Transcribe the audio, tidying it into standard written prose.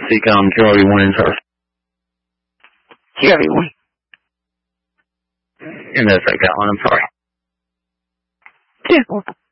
CCOM Charlie 1 in service. Charlie 1. And that's right, Colin, I'm sorry. Yeah.